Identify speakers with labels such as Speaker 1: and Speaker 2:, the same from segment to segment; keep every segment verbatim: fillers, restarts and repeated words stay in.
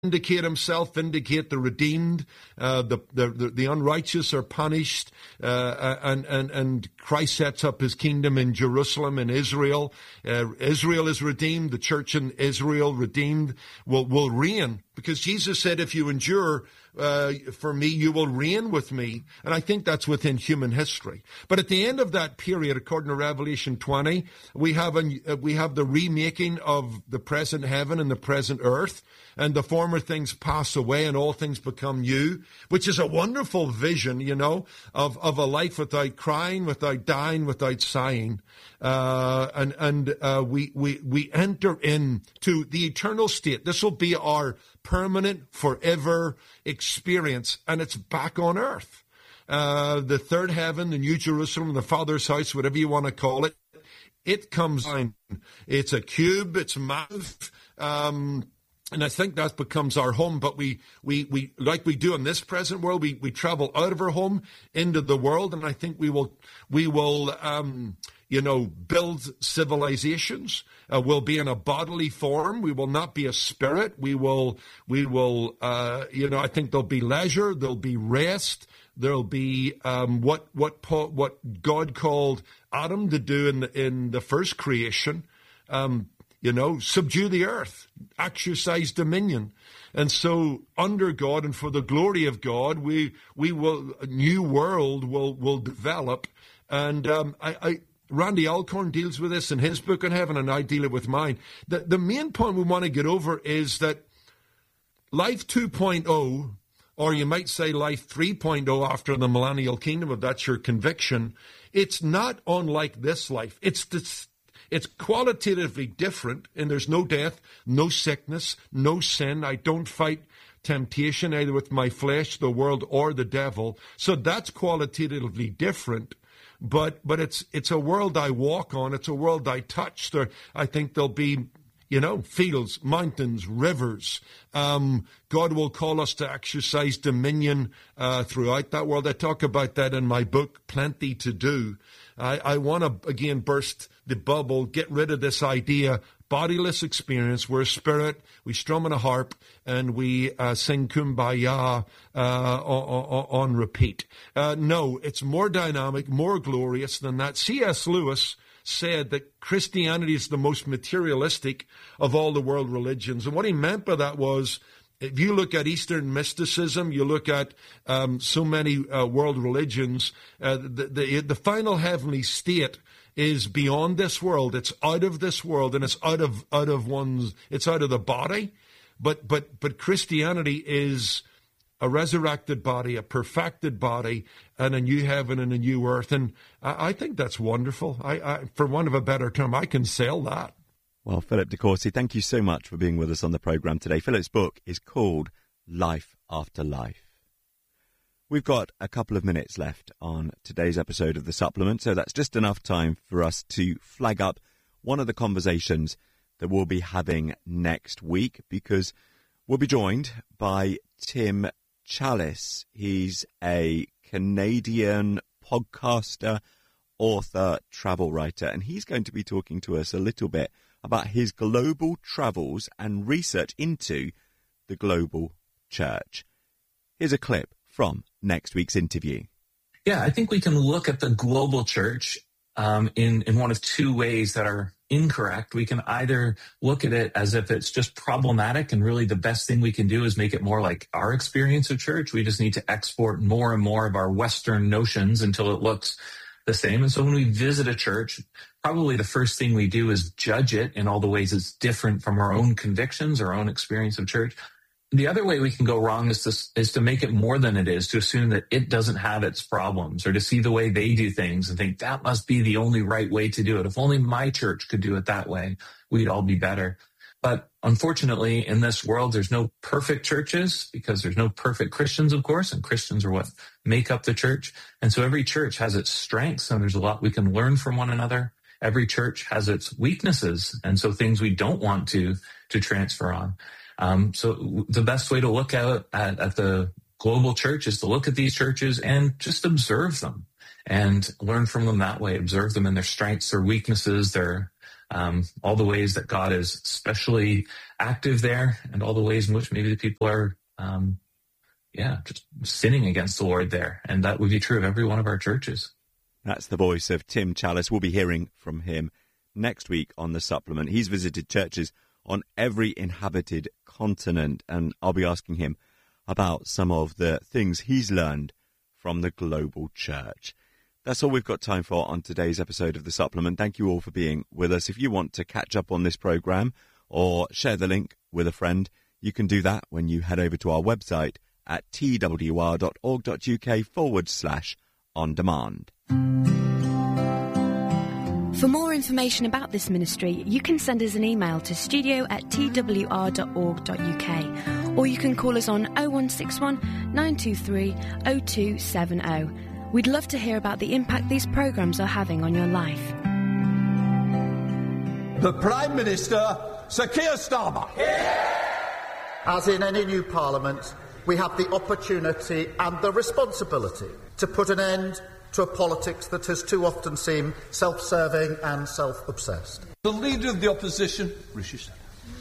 Speaker 1: vindicate himself, vindicate the redeemed. Uh, the, the, the, the unrighteous are punished, uh, and, and, and Christ sets up his kingdom in Jerusalem, in Israel. Uh, Israel is redeemed. The church in Israel, redeemed, will, will reign. Because Jesus said, if you endure uh, for me, you will reign with me. And I think that's within human history. But at the end of that period, according to Revelation twenty, we have a, we have the remaking of the present heaven and the present earth. And the former things pass away and all things become new, which is a wonderful vision, you know, of, of a life without crying, without dying, without sighing. Uh, and, and, uh, we, we, we enter into the eternal state. This will be our permanent, forever experience. And it's back on earth. Uh, the third heaven, the new Jerusalem, the Father's house, whatever you want to call it. It comes down. It's a cube. It's massive. Um, And I think that becomes our home, but we, we, we, like we do in this present world, we, we travel out of our home into the world, and I think we will, we will, um, you know, build civilizations. Uh, we'll be in a bodily form. We will not be a spirit. We will, we will, uh, you know, I think there'll be leisure, there'll be rest, there'll be, um, what, what, Paul, what God called Adam to do in the, in the first creation, um, You know, subdue the earth, exercise dominion. And so under God and for the glory of God, we, we will, a new world will, will develop. And, um, I, I, Randy Alcorn deals with this in his book on heaven, and I deal it with mine. The, the main point we want to get over is that life two point oh, or you might say life three point oh after the millennial kingdom, if that's your conviction, it's not unlike this life. It's the It's qualitatively different, and there's no death, no sickness, no sin. I don't fight temptation either with my flesh, the world, or the devil. So that's qualitatively different, but but it's it's a world I walk on. It's a world I touch. There, I think there'll be, you know, fields, mountains, rivers. Um, God will call us to exercise dominion uh, throughout that world. I talk about that in my book, Plenty to Do. I, I want to, again, burst the bubble, get rid of this idea, bodiless experience. We're a spirit, we strum on a harp, and we uh, sing Kumbaya uh, on, on repeat. Uh, no, it's more dynamic, more glorious than that. C S Lewis said that Christianity is the most materialistic of all the world religions. And what he meant by that was, if you look at Eastern mysticism, you look at um, so many uh, world religions, uh, the, the, the final heavenly state is beyond this world. It's out of this world, and it's out of out of one's. It's out of the body. But but but Christianity is a resurrected body, a perfected body, and a new heaven and a new earth. And I, I think that's wonderful. I, I, for want of a better term, I can sell that.
Speaker 2: Well, Philip de Courcy, thank you so much for being with us on the programme today. Philip's book is called Life After Life. We've got a couple of minutes left on today's episode of The Supplement, so that's just enough time for us to flag up one of the conversations that we'll be having next week, because we'll be joined by Tim Challies. He's a Canadian podcaster, author, travel writer, and he's going to be talking to us a little bit about his global travels and research into the global church. Here's a clip from next week's interview.
Speaker 3: Yeah, I think we can look at the global church um, in, in one of two ways that are incorrect. We can either look at it as if it's just problematic, and really the best thing we can do is make it more like our experience of church. We just need to export more and more of our Western notions until it looks the same. And so when we visit a church, probably the first thing we do is judge it in all the ways it's different from our own convictions, our own experience of church. The other way we can go wrong is to, is to make it more than it is, to assume that it doesn't have its problems, or to see the way they do things and think that must be the only right way to do it. If only my church could do it that way, we'd all be better. But unfortunately, in this world, there's no perfect churches, because there's no perfect Christians, of course, and Christians are what make up the church. And so every church has its strengths, and there's a lot we can learn from one another. Every church has its weaknesses, and so things we don't want to, to transfer on. Um, so the best way to look at, at, at the global church is to look at these churches and just observe them and learn from them that way. Observe them in their strengths, their weaknesses, their um, all the ways that God is especially active there, and all the ways in which maybe the people are, um, yeah, just sinning against the Lord there. And that would be true of every one of our churches.
Speaker 2: That's the voice of Tim Challis. We'll be hearing from him next week on The Supplement. He's visited churches on every inhabited continent, and I'll be asking him about some of the things he's learned from the global church. That's all we've got time for on today's episode of The Supplement. Thank you all for being with us. If you want to catch up on this programme or share the link with a friend, you can do that when you head over to our website at twr.org.uk forward slash on demand.
Speaker 4: For more information about this ministry, you can send us an email to studio at twr.org.uk, or you can call us on oh one six one, nine two three, oh two seven oh. We'd love to hear about the impact these programmes are having on your life.
Speaker 5: The Prime Minister, Sir Keir Starmer.
Speaker 6: As in any new Parliament, we have the opportunity and the responsibility to put an end to a politics that has too often seemed self-serving and self-obsessed.
Speaker 5: The Leader of the Opposition, Rishi Sunak.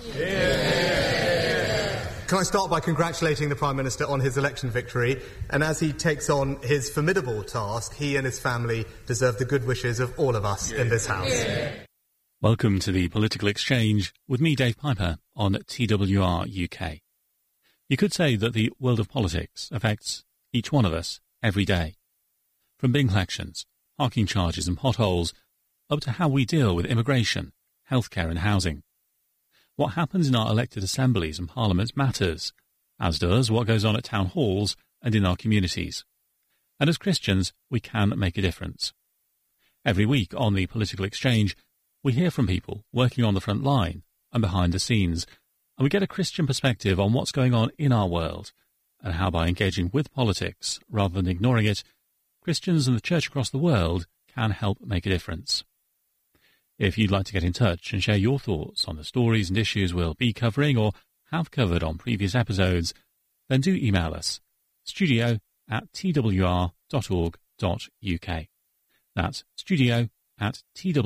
Speaker 7: Yeah. Can I start by congratulating the Prime Minister on his election victory? And as he takes on his formidable task, he and his family deserve the good wishes of all of us yeah. in this House. Yeah.
Speaker 8: Welcome to the Political Exchange with me, Dave Piper, on T W R U K. You could say that the world of politics affects each one of us every day. From Bing elections, parking charges and potholes, up to how we deal with immigration, healthcare and housing. What happens in our elected assemblies and parliaments matters, as does what goes on at town halls and in our communities. And as Christians, we can make a difference. Every week on the Political Exchange, we hear from people working on the front line and behind the scenes, and we get a Christian perspective on what's going on in our world, and how by engaging with politics rather than ignoring it, Christians and the church across the world can help make a difference. If you'd like to get in touch and share your thoughts on the stories and issues we'll be covering or have covered on previous episodes, then do email us, studio at twr.org.uk. That's studio at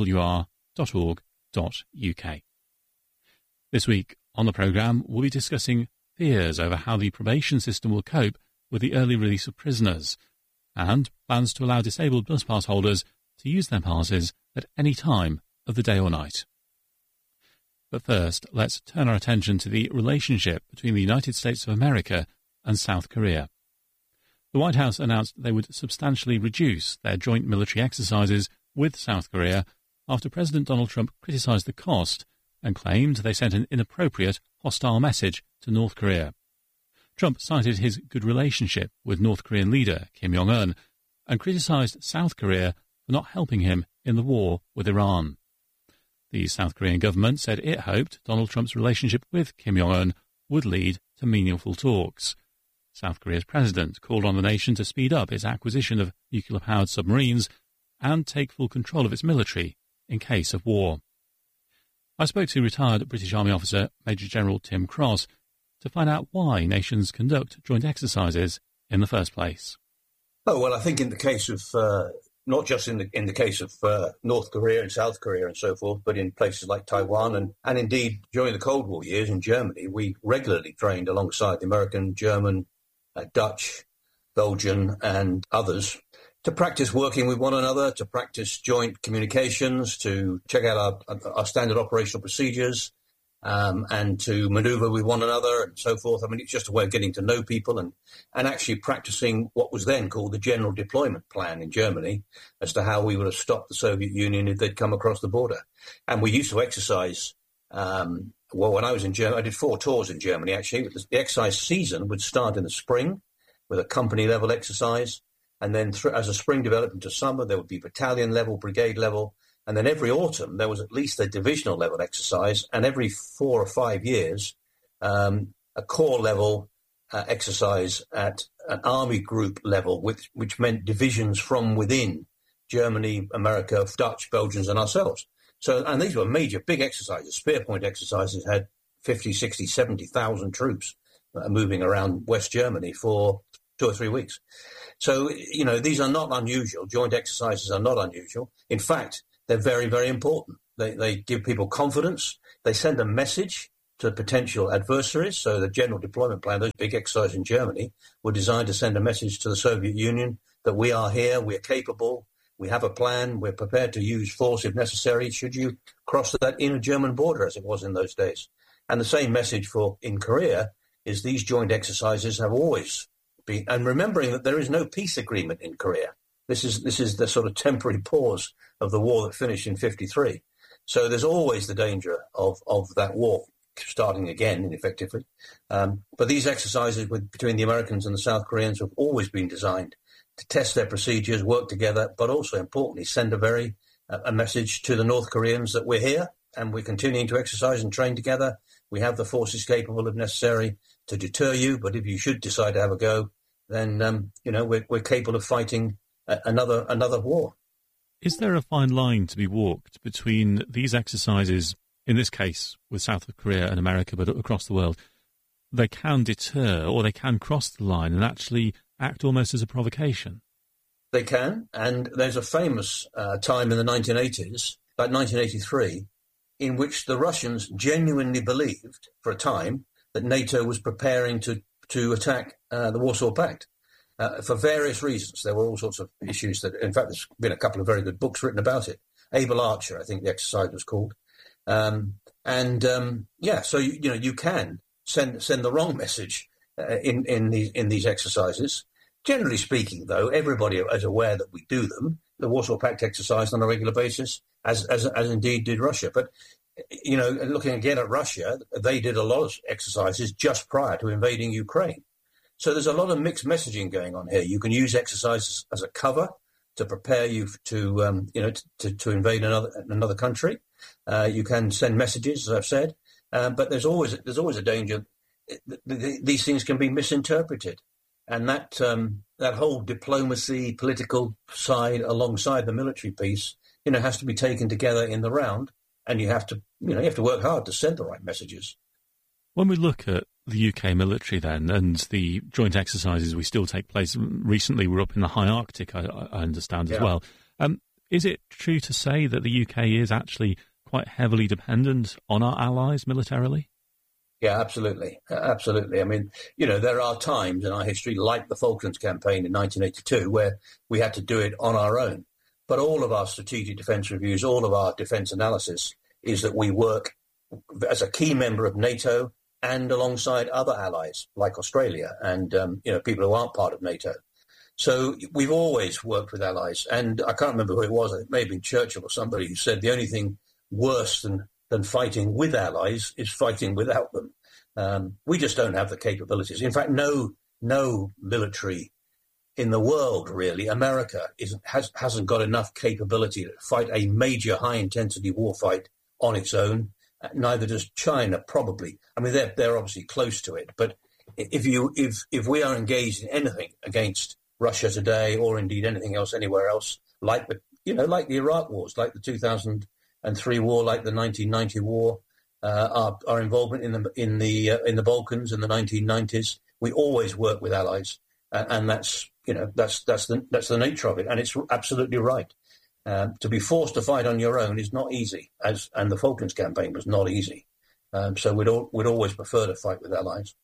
Speaker 8: twr.org.uk. This week on the programme, we'll be discussing fears over how the probation system will cope with the early release of prisoners, and plans to allow disabled bus pass holders to use their passes at any time of the day or night. But first, let's turn our attention to the relationship between the United States of America and South Korea. The White House announced they would substantially reduce their joint military exercises with South Korea after President Donald Trump criticised the cost and claimed they sent an inappropriate, hostile message to North Korea. Trump cited his good relationship with North Korean leader Kim Jong-un and criticised South Korea for not helping him in the war with Iran. The South Korean government said it hoped Donald Trump's relationship with Kim Jong-un would lead to meaningful talks. South Korea's president called on the nation to speed up its acquisition of nuclear-powered submarines and take full control of its military in case of war. I spoke to retired British Army officer Major General Tim Cross to find out why nations conduct joint exercises in the first place.
Speaker 9: Oh, well, I think in the case of, uh, not just in the in the case of uh, North Korea and South Korea and so forth, but in places like Taiwan and, and indeed during the Cold War years in Germany, we regularly trained alongside the American, German, uh, Dutch, Belgian and others to practice working with one another, to practice joint communications, to check out our, our standard operational procedures, Um, and to manoeuvre with one another and so forth. I mean, it's just a way of getting to know people and, and actually practicing what was then called the General Deployment Plan in Germany as to how we would have stopped the Soviet Union if they'd come across the border. And we used to exercise, um, well, when I was in Germany, I did four tours in Germany, actually. The exercise season would start in the spring with a company-level exercise, and then th- as the spring developed into summer, there would be battalion-level, brigade-level, and then every autumn, there was at least a divisional level exercise, and every four or five years, um, a corps level uh, exercise at an army group level, which, which meant divisions from within Germany, America, Dutch, Belgians, and ourselves. So, and these were major, big exercises. Spear point exercises had fifty, sixty, seventy thousand troops uh, moving around West Germany for two or three weeks. So, you know, these are not unusual. Joint exercises are not unusual. In fact, they're very, very important. They, they give people confidence. They send a message to potential adversaries. So the General Deployment Plan, those big exercises in Germany, were designed to send a message to the Soviet Union that we are here, we're capable, we have a plan, we're prepared to use force if necessary, should you cross that inner German border, as it was in those days. And the same message for in Korea is these joint exercises have always been, and remembering that there is no peace agreement in Korea. This is this is the sort of temporary pause of the war that finished in fifty-three. So there's always the danger of, of that war starting again, effectively. Um, but these exercises with, between the Americans and the South Koreans have always been designed to test their procedures, work together, but also, importantly, send a very uh, a message to the North Koreans that we're here and we're continuing to exercise and train together. We have the forces capable, if necessary, to deter you. But if you should decide to have a go, then, um, you know, we're, we're capable of fighting a, another another war.
Speaker 8: Is there a fine line to be walked between these exercises, in this case with South Korea and America, but across the world? They can deter or they can cross the line and actually act almost as a provocation.
Speaker 9: They can, and there's a famous uh, time in the nineteen eighties, about nineteen eighty-three, in which the Russians genuinely believed, for a time, that NATO was preparing to, to attack uh, the Warsaw Pact. Uh, for various reasons. There were all sorts of issues that, in fact, there's been a couple of very good books written about it. Able Archer, I think the exercise was called. Um, and, um, yeah, so, you, you know, you can send send the wrong message uh, in, in, these, in these exercises. Generally speaking, though, everybody is aware that we do them. The Warsaw Pact exercised on a regular basis, as, as, as indeed did Russia. But, you know, looking again at Russia, they did a lot of exercises just prior to invading Ukraine. So there's a lot of mixed messaging going on here. You can use exercises as a cover to prepare you to, um, you know, to, to invade another another country. Uh, you can send messages, as I've said, um, but there's always there's always a danger. These things can be misinterpreted, and that um, that whole diplomacy, political side alongside the military piece, you know, has to be taken together in the round, and you have to, you know, you have to work hard to send the right messages.
Speaker 8: When we look at the U K military then, and the joint exercises we still take place, recently we're up in the high Arctic, I, I understand, as yeah. well. Um, is it true to say that the U K is actually quite heavily dependent on our allies militarily?
Speaker 9: Yeah, absolutely. Absolutely. I mean, you know, there are times in our history, like the Falklands campaign in nineteen eighty-two, where we had to do it on our own. But all of our strategic defence reviews, all of our defence analysis is that we work as a key member of NATO and alongside other allies like Australia and, um, you know, people who aren't part of NATO. So we've always worked with allies. And I can't remember who it was. It may have been Churchill or somebody who said the only thing worse than, than fighting with allies is fighting without them. Um, we just don't have the capabilities. In fact, no no military in the world, really, America isn't, has, hasn't got enough capability to fight a major high-intensity warfight on its own. Neither does China, probably. I mean, they're they're obviously close to it. But if you if if we are engaged in anything against Russia today, or indeed anything else anywhere else, like the you know like the Iraq wars, like the two thousand three war, like the nineteen ninety war, uh, our our involvement in the in the uh, in the Balkans in the nineteen nineties, we always work with allies, uh, and that's you know that's that's the that's the nature of it, and it's absolutely right. Um, to be forced to fight on your own is not easy, as and the Falklands campaign was not easy. Um, so we'd all, we'd always prefer to fight with allies.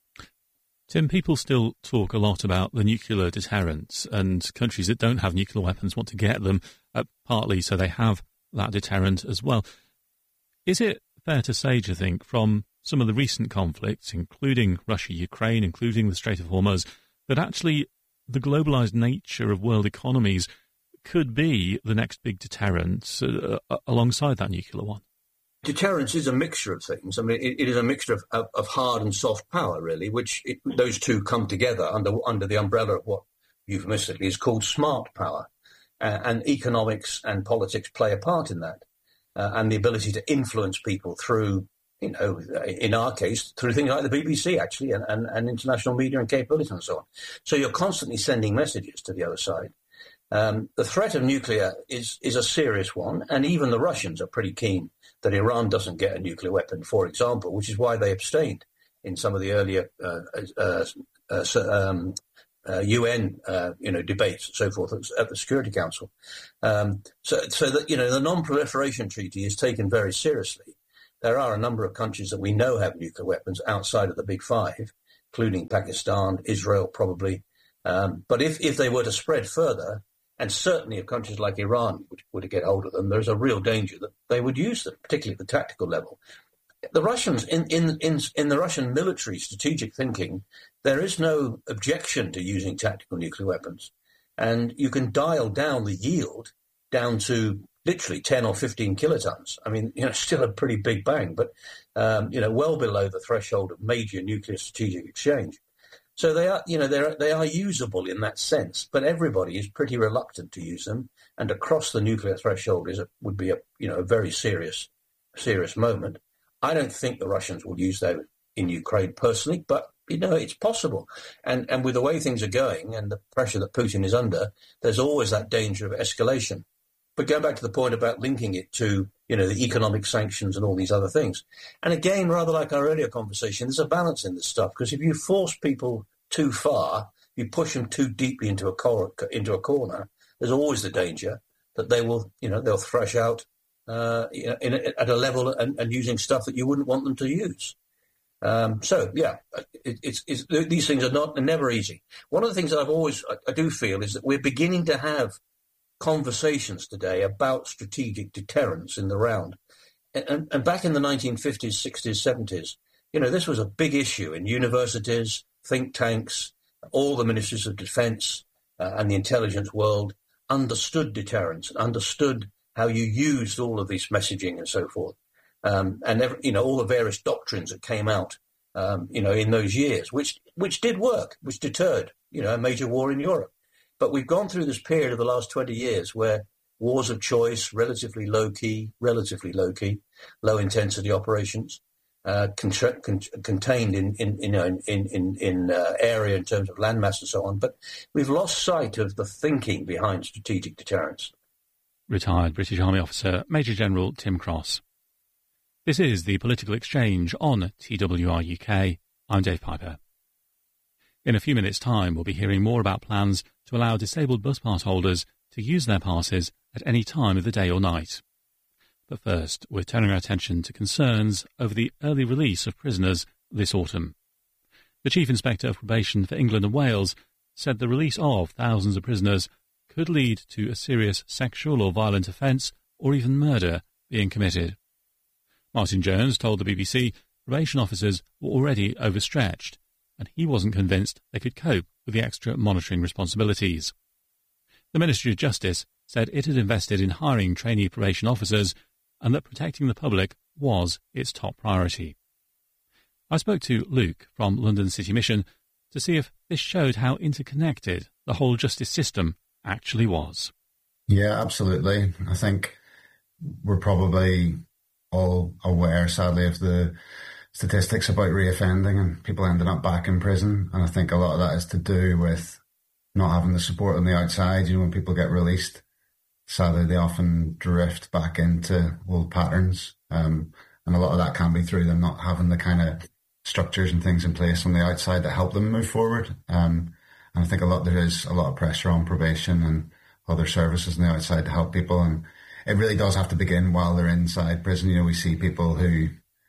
Speaker 8: Tim, people still talk a lot about the nuclear deterrence, and countries that don't have nuclear weapons want to get them, uh, partly so they have that deterrent as well. Is it fair to say, do you think, from some of the recent conflicts, including Russia-Ukraine, including the Strait of Hormuz, that actually the globalized nature of world economies could be the next big deterrent uh, alongside that nuclear one?
Speaker 9: Deterrence is a mixture of things. I mean, it, it is a mixture of, of, of hard and soft power, really, which it, those two come together under under the umbrella of what euphemistically is called smart power. Uh, and economics and politics play a part in that. Uh, and the ability to influence people through, you know, in our case, through things like the B B C, actually, and, and, and international media and capabilities and so on. So you're constantly sending messages to the other side. Um, the threat of nuclear is, is a serious one, and even the Russians are pretty keen that Iran doesn't get a nuclear weapon, for example, which is why they abstained in some of the earlier uh, uh, uh, um, uh, U N, uh, you know, debates and so forth at the Security Council. Um, so, so that, you know, the Non-Proliferation Treaty is taken very seriously. There are a number of countries that we know have nuclear weapons outside of the Big Five, including Pakistan, Israel, probably. Um, but if, if they were to spread further, and certainly if countries like Iran would, would get hold of them, there's a real danger that they would use them, particularly at the tactical level. The Russians, in, in, in, in the Russian military strategic thinking, there is no objection to using tactical nuclear weapons. And you can dial down the yield down to literally ten or fifteen kilotons. I mean, you know, still a pretty big bang, but, um, you know, well below the threshold of major nuclear strategic exchange. So they are, you know, they're, they are usable in that sense, but everybody is pretty reluctant to use them. And across the nuclear threshold is a, would be a, you know, a very serious, serious moment. I don't think the Russians will use that in Ukraine personally, but, you know, it's possible. And and with the way things are going and the pressure that Putin is under, there's always that danger of escalation. But going back to the point about linking it to, you know, the economic sanctions and all these other things. And again, rather like our earlier conversation, there's a balance in this stuff, because if you force people too far, you push them too deeply into a, cor- into a corner, there's always the danger that they will, you know, they'll thrash out Uh, you know, in a, at a level and, and using stuff that you wouldn't want them to use. Um, so, yeah, it, it's, it's, these things are not are never easy. One of the things that I've always, I, I do feel, is that we're beginning to have conversations today about strategic deterrence in the round. And, and, and back in the nineteen fifties, sixties, seventies, you know, this was a big issue in universities, think tanks, all the ministries of defence uh, and the intelligence world understood deterrence, understood how you used all of this messaging and so forth, um, and every, you know, all the various doctrines that came out, um, you know, in those years, which which did work, which deterred, you know, a major war in Europe. But we've gone through this period of the last twenty years where wars of choice, relatively low key, relatively low key, low intensity operations, uh, con- con- contained in in in in in, in uh, area in terms of landmass and so on. But we've lost sight of the thinking behind strategic deterrence.
Speaker 8: Retired British Army officer Major General Tim Cross. This is the Political Exchange on T W R U K. I'm Dave Piper. In a few minutes' time, we'll be hearing more about plans to allow disabled bus pass holders to use their passes at any time of the day or night. But first, we're turning our attention to concerns over the early release of prisoners this autumn. The Chief Inspector of Probation for England and Wales said the release of thousands of prisoners could lead to a serious sexual or violent offence or even murder being committed. Martin Jones told the B B C probation officers were already overstretched, and he wasn't convinced they could cope with the extra monitoring responsibilities. The Ministry of Justice said it had invested in hiring trainee probation officers and that protecting the public was its top priority. I spoke to Luke from London City Mission to see if this showed how interconnected the whole justice system actually was.
Speaker 10: Yeah, absolutely. I think we're probably all aware, sadly, of the statistics about reoffending and people ending up back in prison. And I think a lot of that is to do with not having the support on the outside. You know, when people get released, sadly, they often drift back into old patterns. Um, and a lot of that can be through them not having the kind of structures and things in place on the outside that help them move forward. Um, And I think a lot there is a lot of pressure on probation and other services on the outside to help people. And it really does have to begin while they're inside prison. You know, we see people who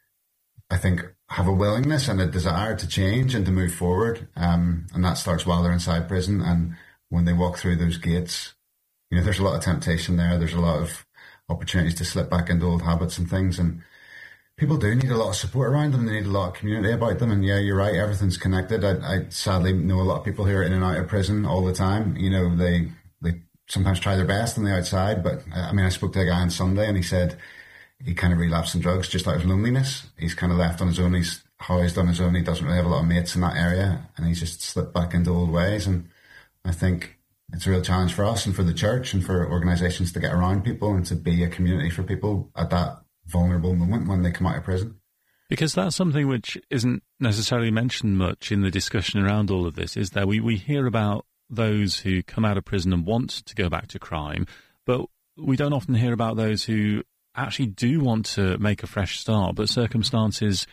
Speaker 10: I think have a willingness and a desire to change and to move forward. Um, and that starts while they're inside prison. And when they walk through those gates, you know, there's a lot of temptation there. There's a lot of opportunities to slip back into old habits and things. And people do need a lot of support around them. They need a lot of community about them. And yeah, you're right, everything's connected. I, I sadly know a lot of people who are in and out of prison all the time. You know, they they sometimes try their best on the outside. But I mean, I spoke to a guy on Sunday and he said he kind of relapsed on drugs just out of loneliness. He's kind of left on his own. He's housed on his own. He doesn't really have a lot of mates in that area. And he's just slipped back into old ways. And I think it's a real challenge for us and for the church and for organisations to get around people and to be a community for people at that vulnerable moment when they come out of prison.
Speaker 8: Because that's something which isn't necessarily mentioned much in the discussion around all of this, is that we, we hear about those who come out of prison and want to go back to crime, but we don't often hear about those who actually do want to make a fresh start, but circumstances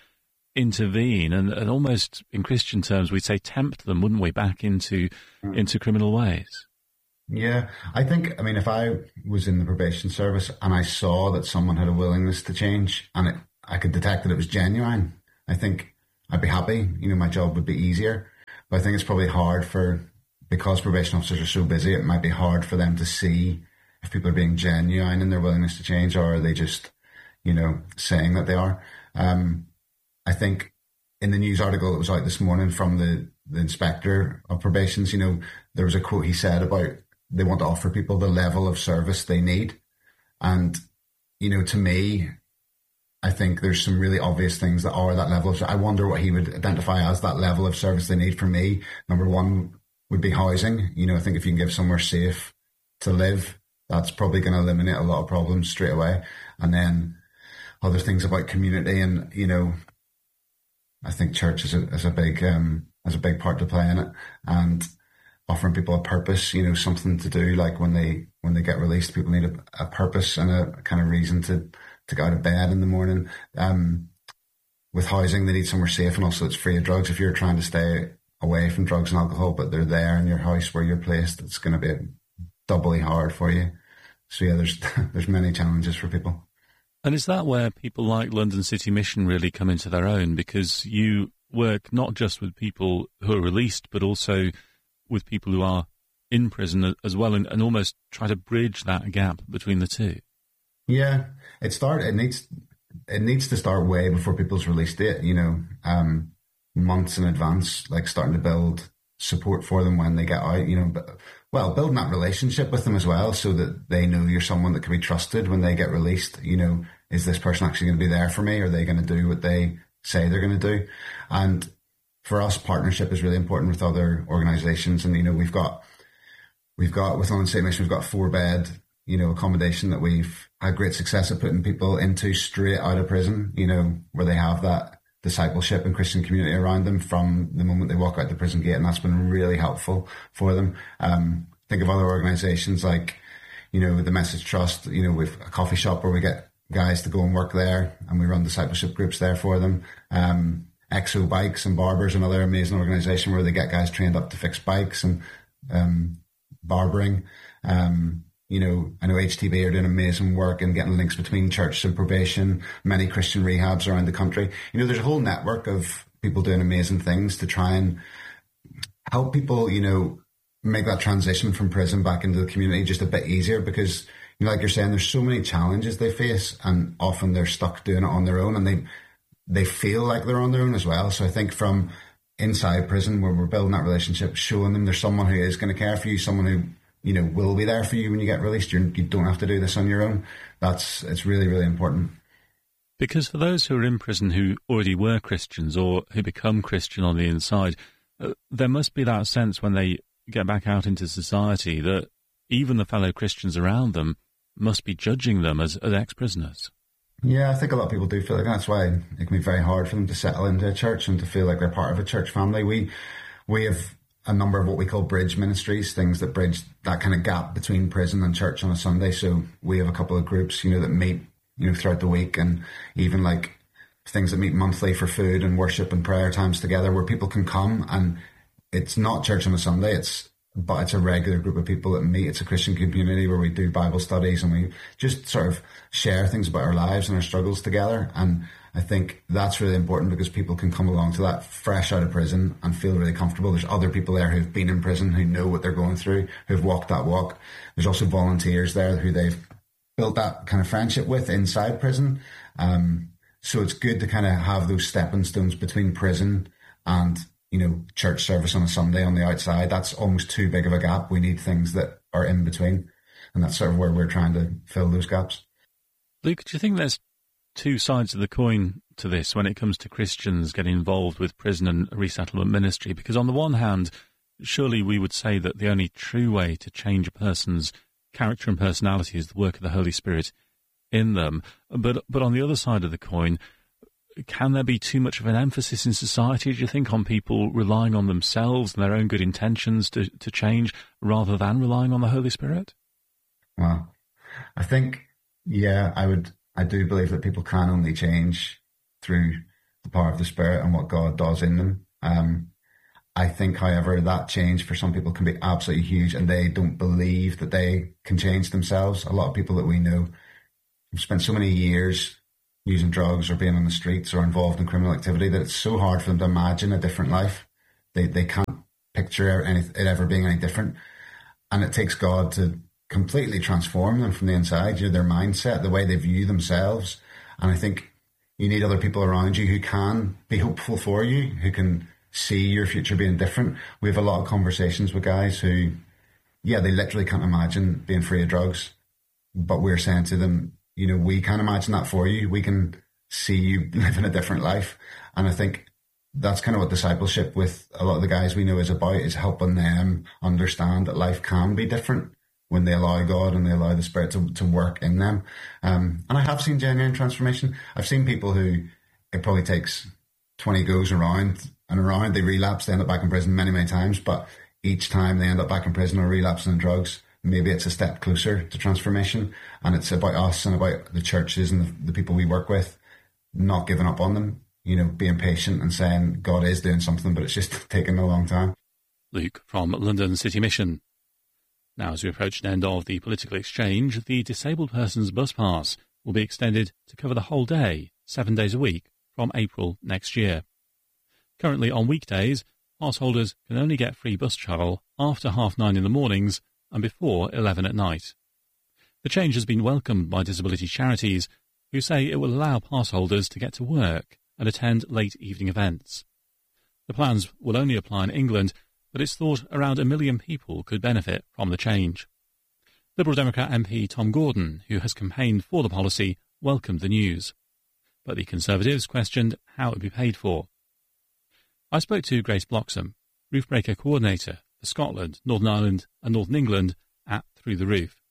Speaker 8: intervene and, and almost, in Christian terms, we'd say tempt them, wouldn't we, back into mm. into criminal ways?
Speaker 10: Yeah, I think, I mean, if I was in the probation service and I saw that someone had a willingness to change and it, I could detect that it was genuine, I think I'd be happy. You know, my job would be easier. But I think it's probably hard for, because probation officers are so busy, it might be hard for them to see if people are being genuine in their willingness to change, or are they just, you know, saying that they are. Um, I think in the news article that was out this morning from the, the inspector of probations, you know, there was a quote he said about they want to offer people the level of service they need. And, you know, to me, I think there's some really obvious things that are that level of, I wonder what he would identify as that level of service they need. For me, number one would be housing. You know, I think if you can give somewhere safe to live, that's probably going to eliminate a lot of problems straight away. And then other things about community, and, you know, I think church is a, is a big, um, has a big part to play in it, and offering people a purpose, you know, something to do, like when they, when they get released, people need a, a purpose and a kind of reason to, to go out of bed in the morning. Um, with housing, they need somewhere safe, and also it's free of drugs. If you're trying to stay away from drugs and alcohol, but they're there in your house where you're placed, it's going to be doubly hard for you. So yeah, there's, there's many challenges for people.
Speaker 8: And is that where people like London City Mission really come into their own? Because you work not just with people who are released, but also with people who are in prison as well, and, and almost try to bridge that gap between the two. Yeah,
Speaker 10: it start. It needs it needs to start way before people's release date. You know, um, months in advance, like starting to build support for them when they get out. You know, but, well, building that relationship with them as well, so that they know you're someone that can be trusted when they get released. You know, is this person actually going to be there for me? Are they going to do what they say they're going to do? And for us, partnership is really important with other organisations. And, you know, we've got, we've got, with London City Mission, we've got four bed, you know, accommodation that we've had great success at putting people into straight out of prison, you know, where they have that discipleship and Christian community around them from the moment they walk out the prison gate. And that's been really helpful for them. Um, think of other organisations like, you know, the Message Trust, you know, we've a coffee shop where we get guys to go and work there, and we run discipleship groups there for them. Um, Exo Bikes and Barbers, another amazing organisation where they get guys trained up to fix bikes and um, barbering. Um, you know, I know H T B are doing amazing work and getting links between church and probation, many Christian rehabs around the country. You know, there's a whole network of people doing amazing things to try and help people, you know, make that transition from prison back into the community just a bit easier, because, you know, like you're saying, there's so many challenges they face, and often they're stuck doing it on their own, and they they feel like they're on their own as well. So I think from inside prison, where we're building that relationship, showing them there's someone who is going to care for you, someone who, you know, will be there for you when you get released. You're, you don't have to do this on your own. That's, it's really, really important.
Speaker 8: Because for those who are in prison who already were Christians or who become Christian on the inside, uh, there must be that sense when they get back out into society that even the fellow Christians around them must be judging them as, as ex-prisoners.
Speaker 10: Yeah, I think a lot of people do feel like that. That's why it can be very hard for them to settle into a church and to feel like they're part of a church family. We we have a number of what we call bridge ministries, things that bridge that kind of gap between prison and church on a Sunday. So we have a couple of groups, you know, that meet, you know, throughout the week, and even like things that meet monthly for food and worship and prayer times together, where people can come, and it's not church on a Sunday, it's but it's a regular group of people that meet. It's a Christian community where we do Bible studies and we just sort of share things about our lives and our struggles together. And I think that's really important, because people can come along to that fresh out of prison and feel really comfortable. There's other people there who've been in prison, who know what they're going through, who've walked that walk. There's also volunteers there who they've built that kind of friendship with inside prison. Um, so it's good to kind of have those stepping stones between prison and, you know, church service on a Sunday on the outside. That's almost too big of a gap. We need things that are in between. And that's sort of where we're trying to fill those gaps.
Speaker 8: Luke, do you think there's two sides of the coin to this when it comes to Christians getting involved with prison and resettlement ministry? Because on the one hand, surely we would say that the only true way to change a person's character and personality is the work of the Holy Spirit in them. But but on the other side of the coin, can there be too much of an emphasis in society, do you think, on people relying on themselves and their own good intentions to, to change rather than relying on the Holy Spirit?
Speaker 10: Well, I think, yeah, I would, I do believe that people can only change through the power of the Spirit and what God does in them. Um, I think, however, that change for some people can be absolutely huge, and they don't believe that they can change themselves. A lot of people that we know have spent so many years using drugs or being on the streets or involved in criminal activity that it's so hard for them to imagine a different life. They they can't picture any, it ever being any different. And it takes God to completely transform them from the inside, you know, their mindset, the way they view themselves. And I think you need other people around you who can be hopeful for you, who can see your future being different. We have a lot of conversations with guys who, yeah, they literally can't imagine being free of drugs. But we're saying to them, you know, we can't imagine that for you. We can see you living a different life. And I think that's kind of what discipleship with a lot of the guys we know is about, is helping them understand that life can be different when they allow God and they allow the Spirit to, to work in them. Um, and I have seen genuine transformation. I've seen people who it probably takes twenty goes around and around, they relapse, they end up back in prison many, many times. But each time they end up back in prison or relapsing in drugs, maybe it's a step closer to transformation. And it's about us and about the churches and the, the people we work with not giving up on them, you know, being patient and saying God is doing something, but it's just taking a long time.
Speaker 8: Luke from London City Mission. Now, as we approach an end of the political exchange, the disabled person's bus pass will be extended to cover the whole day, seven days a week, from April next year. Currently, on weekdays, pass holders can only get free bus travel after half nine in the mornings and before eleven at night. The change has been welcomed by disability charities, who say it will allow pass holders to get to work and attend late evening events. The plans will only apply in England, but it's thought around a million people could benefit from the change. Liberal Democrat M P Tom Gordon, who has campaigned for the policy, welcomed the news. But the Conservatives questioned how it would be paid for. I spoke to Grace Bloxham, Roof Breaker Coordinator for Scotland, Northern Ireland and Northern England at Through the Roof.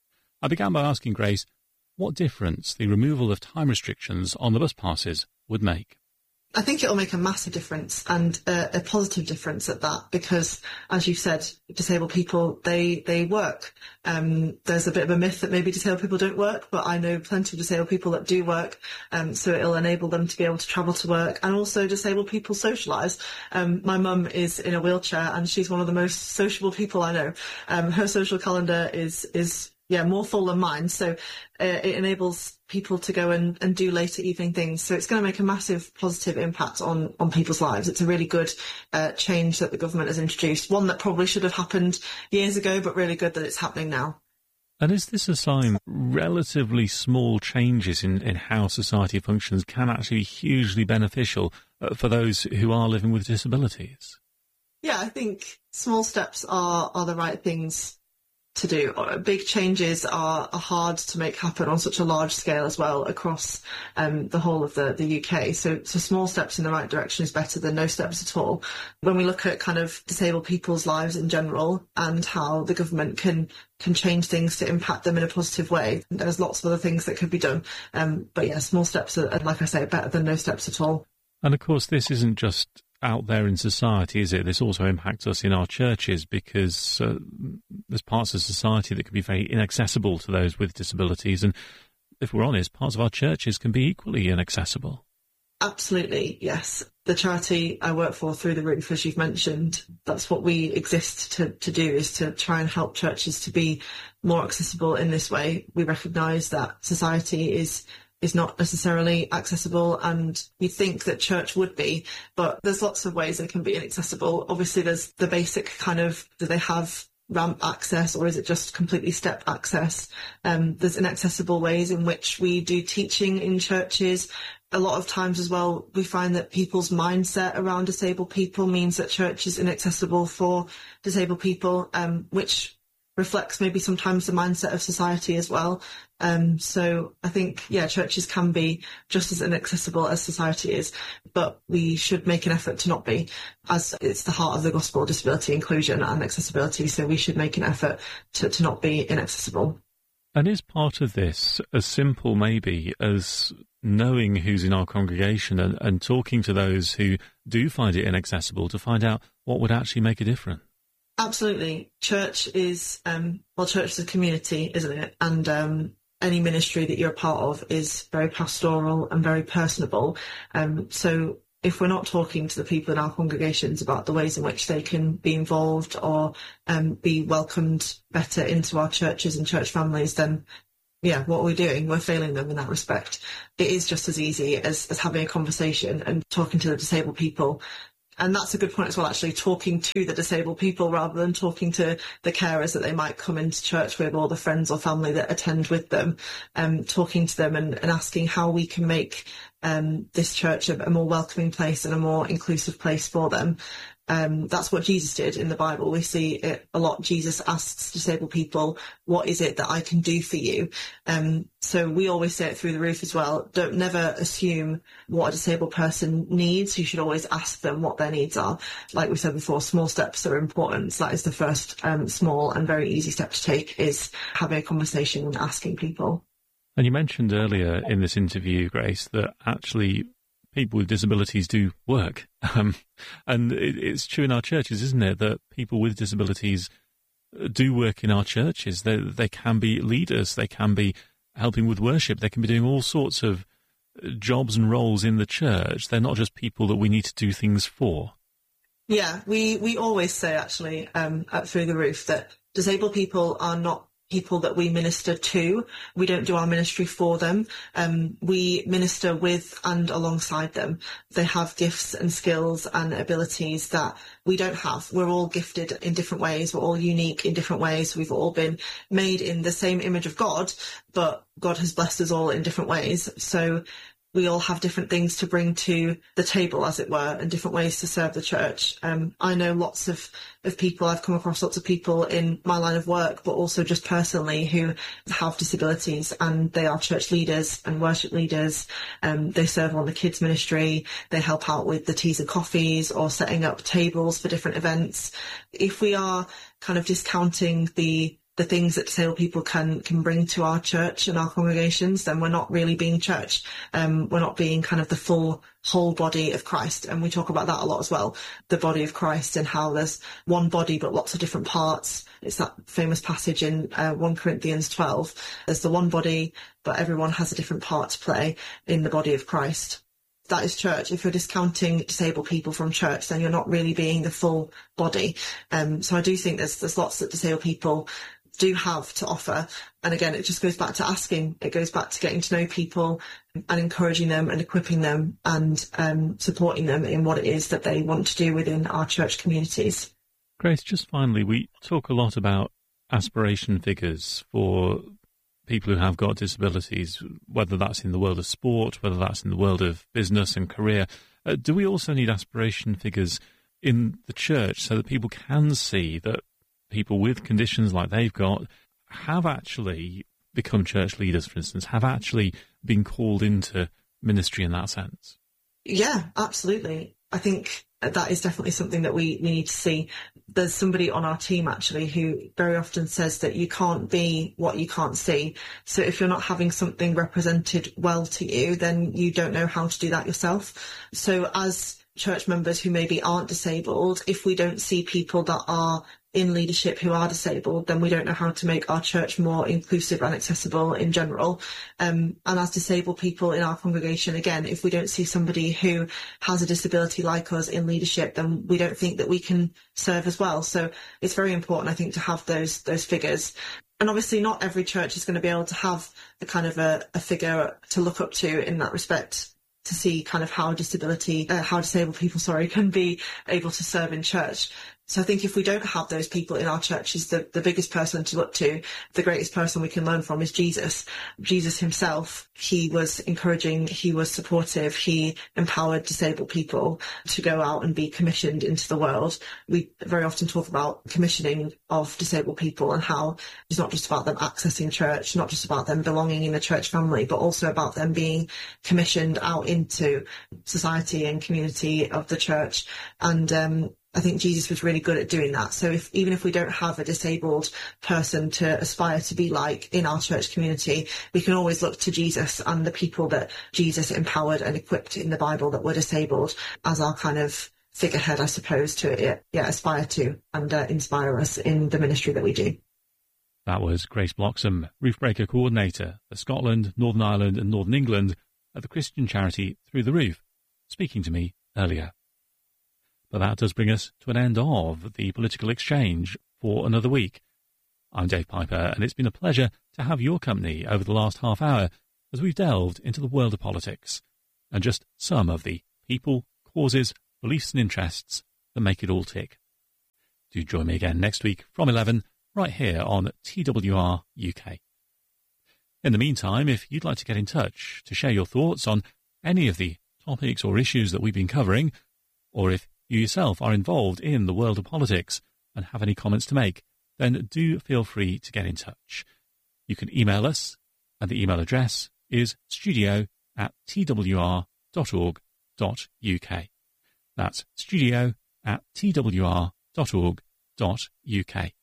Speaker 8: I began by asking Grace what difference the removal of time restrictions on the bus passes would make.
Speaker 11: I think it'll make a massive difference, and a, a positive difference at that, because, as you've said, disabled people, they, they work. Um, there's a bit of a myth that maybe disabled people don't work, but I know plenty of disabled people that do work, um, so it'll enable them to be able to travel to work, and also disabled people socialise. Um, my mum is in a wheelchair, and she's one of the most sociable people I know. Um, her social calendar is is yeah, more full than mine. So uh, it enables people to go and, and do later evening things. So it's going to make a massive positive impact on, on people's lives. It's a really good uh, change that the government has introduced, one that probably should have happened years ago, but really good that it's happening now.
Speaker 8: And is this a sign relatively small changes in, in how society functions can actually be hugely beneficial uh, for those who are living with disabilities?
Speaker 11: Yeah, I think small steps are, are the right things to do. Big changes are, are hard to make happen on such a large scale as well across um, the whole of the, the U K. So, so small steps in the right direction is better than no steps at all. When we look at kind of disabled people's lives in general and how the government can can change things to impact them in a positive way, there's lots of other things that could be done. Um, but yeah, small steps are, like I say, better than no steps at all.
Speaker 8: And of course, this isn't just out there in society, is it? This also impacts us in our churches, because uh, there's parts of society that can be very inaccessible to those with disabilities. And if we're honest, parts of our churches can be equally inaccessible.
Speaker 11: Absolutely, yes. The charity I work for, Through the Roof, as you've mentioned, that's what we exist to, to do, is to try and help churches to be more accessible in this way. We recognise that society is is not necessarily accessible, and we think that church would be, but there's lots of ways it can be inaccessible. Obviously, there's the basic kind of, do they have ramp access, or is it just completely step access? Um, there's inaccessible ways in which we do teaching in churches. A lot of times as well, we find that people's mindset around disabled people means that church is inaccessible for disabled people, um, which reflects maybe sometimes the mindset of society as well. Um, so I think, yeah, churches can be just as inaccessible as society is, but we should make an effort to not be, as it's the heart of the gospel, disability inclusion and accessibility. So we should make an effort to, to not be inaccessible.
Speaker 8: And is part of this as simple maybe as knowing who's in our congregation and, and talking to those who do find it inaccessible to find out what would actually make a difference?
Speaker 11: Absolutely. Church is, um, well, church is a community, isn't it? And um, any ministry that you're a part of is very pastoral and very personable. Um, so if we're not talking to the people in our congregations about the ways in which they can be involved or um, be welcomed better into our churches and church families, then yeah, what we're doing, we're failing them in that respect. It is just as easy as, as having a conversation and talking to the disabled people. And that's a good point as well, actually, talking to the disabled people rather than talking to the carers that they might come into church with or the friends or family that attend with them, um, talking to them and, and asking how we can make um, this church a, a more welcoming place and a more inclusive place for them. Um, that's what Jesus did in the Bible. We see it a lot. Jesus asks disabled people, what is it that I can do for you? Um, so we always say it through the roof as well. Don't never assume what a disabled person needs. You should always ask them what their needs are. Like we said before, small steps are important. So that is the first um, small and very easy step to take, is having a conversation and asking people.
Speaker 8: And you mentioned earlier in this interview, Grace, that actually people with disabilities do work. Um, and it, it's true in our churches, isn't it, that people with disabilities do work in our churches. They, they can be leaders, they can be helping with worship, they can be doing all sorts of jobs and roles in the church. They're not just people that we need to do things for.
Speaker 11: Yeah, we, we always say, actually, um, at Through the Roof, that disabled people are not people that we minister to. We don't do our ministry for them. Um, we minister with and alongside them. They have gifts and skills and abilities that we don't have. We're all gifted in different ways. We're all unique in different ways. We've all been made in the same image of God, but God has blessed us all in different ways. So we all have different things to bring to the table, as it were, and different ways to serve the church. Um, I know lots of, of people, I've come across lots of people in my line of work, but also just personally, who have disabilities, and they are church leaders and worship leaders. Um, they serve on the kids ministry. They help out with the teas and coffees or setting up tables for different events. If we are kind of discounting the the things that disabled people can can bring to our church and our congregations, then we're not really being church. Um, we're not being kind of the full whole body of Christ. And we talk about that a lot as well, the body of Christ, and how there's one body but lots of different parts. It's that famous passage in uh, First Corinthians twelve. There's the one body, but everyone has a different part to play in the body of Christ. That is church. If you're discounting disabled people from church, then you're not really being the full body. Um, so I do think there's there's lots that disabled people do have to offer. And again, it just goes back to asking. It goes back to getting to know people and encouraging them and equipping them and um, supporting them in what it is that they want to do within our church communities.
Speaker 8: Grace, just finally, we talk a lot about aspiration figures for people who have got disabilities, whether that's in the world of sport, whether that's in the world of business and career. Uh, do we also need aspiration figures in the church so that people can see that people with conditions like they've got have actually become church leaders, for instance, have actually been called into ministry in that sense?
Speaker 11: Yeah, absolutely. I think that is definitely something that we, we need to see. There's somebody on our team actually who very often says that you can't be what you can't see. So if you're not having something represented well to you, then you don't know how to do that yourself. So as church members who maybe aren't disabled, if we don't see people that are in leadership who are disabled, then we don't know how to make our church more inclusive and accessible in general. Um, and as disabled people in our congregation, again, if we don't see somebody who has a disability like us in leadership, then we don't think that we can serve as well. So it's very important, I think, to have those those figures. And obviously not every church is going to be able to have a kind of a, a figure to look up to in that respect, to see kind of how disability, uh, how disabled people, sorry, can be able to serve in church. So I think if we don't have those people in our churches, the, the biggest person to look to, the greatest person we can learn from is Jesus. Jesus himself, he was encouraging, he was supportive, he empowered disabled people to go out and be commissioned into the world. We very often talk about commissioning of disabled people and how it's not just about them accessing church, not just about them belonging in the church family, but also about them being commissioned out into society and community of the church. And um, I think Jesus was really good at doing that. So if even if we don't have a disabled person to aspire to be like in our church community, we can always look to Jesus and the people that Jesus empowered and equipped in the Bible that were disabled as our kind of figurehead, I suppose, to yeah, aspire to and uh, inspire us in the ministry that we do.
Speaker 8: That was Grace Bloxham, Roof Breaker Coordinator for Scotland, Northern Ireland and Northern England at the Christian charity Through the Roof, speaking to me earlier. But that does bring us to an end of the Political Exchange for another week. I'm Dave Piper, and it's been a pleasure to have your company over the last half hour as we've delved into the world of politics and just some of the people, causes, beliefs and interests that make it all tick. Do join me again next week from eleven, right here on T W R U K. In the meantime, if you'd like to get in touch to share your thoughts on any of the topics or issues that we've been covering, or if you yourself are involved in the world of politics and have any comments to make, then do feel free to get in touch. You can email us, and the email address is studio at t w r dot org dot u k. That's studio at t w r dot org dot u k.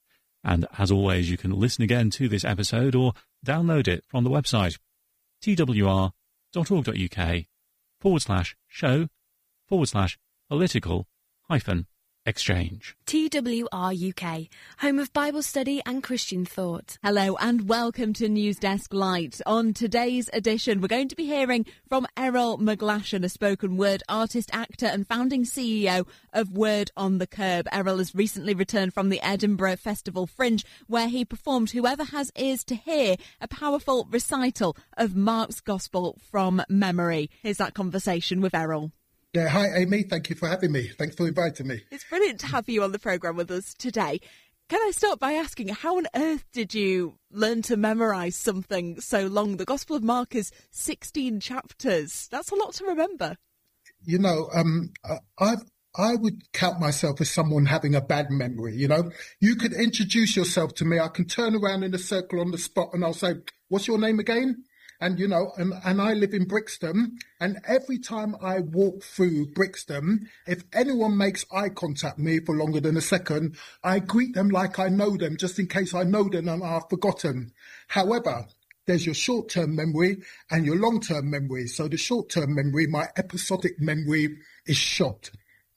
Speaker 8: And as always, you can listen again to this episode or download it from the website t w r dot org dot u k forward slash show forward slash political hyphen exchange.
Speaker 4: T W R U K, home of Bible study and Christian thought.
Speaker 12: Hello and welcome to News Desk Light. On today's edition, we're going to be hearing from Errol McGlashan, a spoken word artist, actor and founding C E O of Word on the Curb. Errol has recently returned from the Edinburgh Festival Fringe, where he performed Whoever Has Ears to Hear, a powerful recital of Mark's Gospel from memory. Here's that conversation with Errol.
Speaker 13: Yeah, hi Amy, thank you for having me. Thanks for inviting me.
Speaker 12: It's brilliant to have you on the programme with us today. Can I start by asking, how on earth did you learn to memorise something so long? The Gospel of Mark is sixteen chapters. That's a lot to remember.
Speaker 13: You know, um, I I would count myself as someone having a bad memory, you know. You could introduce yourself to me, I can turn around in a circle on the spot and I'll say, what's your name again? And, you know, and, and I live in Brixton, and every time I walk through Brixton, if anyone makes eye contact with me for longer than a second, I greet them like I know them, just in case I know them and I've forgotten. However, there's your short-term memory and your long-term memory. So the short-term memory, my episodic memory, is shot.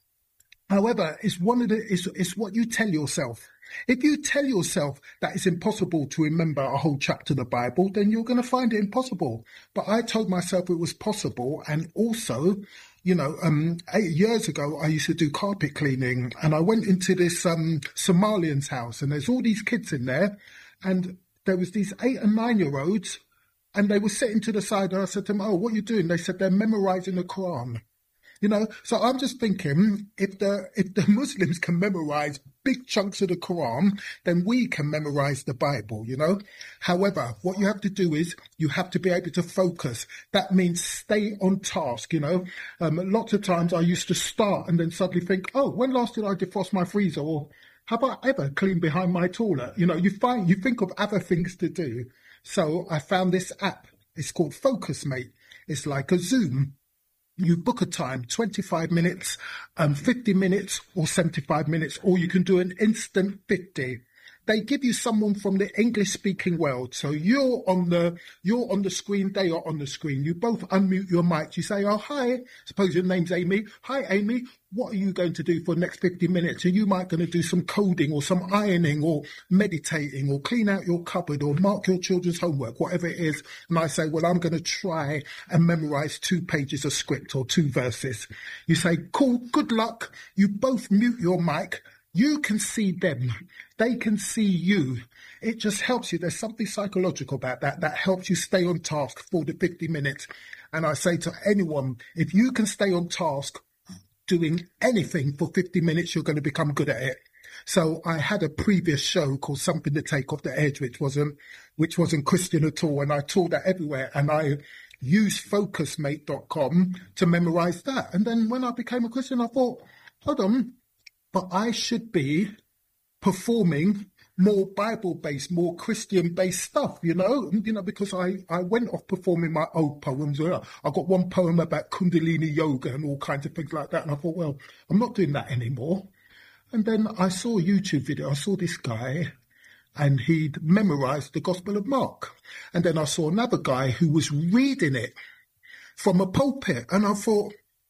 Speaker 13: However, it's one of the, it's, it's what you tell yourself. If you tell yourself that it's impossible to remember a whole chapter of the Bible, then you're going to find it impossible. But I told myself it was possible. And also, you know, um, eight years ago, I used to do carpet cleaning, and I went into this um, Somalian's house, and there's all these kids in there, and there was these eight and nine year olds, and they were sitting to the side, and I said to them, oh, what are you doing? They said they're memorizing the Quran. You know, so I'm just thinking, if the if the Muslims can memorize big chunks of the Quran, then we can memorize the Bible, you know. However, what you have to do is you have to be able to focus. That means stay on task, you know. Um, lots of times I used to start and then suddenly think, oh, when last did I defrost my freezer? Or how about ever clean behind my toilet? You know, you find you think of other things to do. So I found this app. It's called FocusMate. It's like a Zoom. You book a time, twenty-five minutes, um, fifty minutes or seventy-five minutes, or you can do an instant fifty. They give you someone from the English-speaking world. So you're on the you're on the screen, they are on the screen. You both unmute your mic. You say, oh, hi. Suppose your name's Amy. Hi, Amy. What are you going to do for the next fifty minutes? Are you might going to do some coding or some ironing or meditating or clean out your cupboard or mark your children's homework, whatever it is. And I say, well, I'm going to try and memorize two pages of script or two verses. You say, cool, good luck. You both mute your mic. You can see them. They can see you. It just helps you. There's something psychological about that that helps you stay on task for the fifty minutes. And I say to anyone, if you can stay on task doing anything for fifty minutes, you're going to become good at it. So I had a previous show called Something to Take Off the Edge, which wasn't, which wasn't Christian at all. And I taught that everywhere. And I used focus mate dot com to memorize that. And then when I became a Christian, I thought, hold on. But I should be performing more Bible-based, more Christian-based stuff, you know, you know, because I, I went off performing my old poems. I got one poem about Kundalini yoga and all kinds of things like that. And I thought, well, I'm not doing that anymore. And then I saw a YouTube video. I saw this guy and he'd memorized the Gospel of Mark. And then I saw another guy who was reading it from a pulpit. And I thought,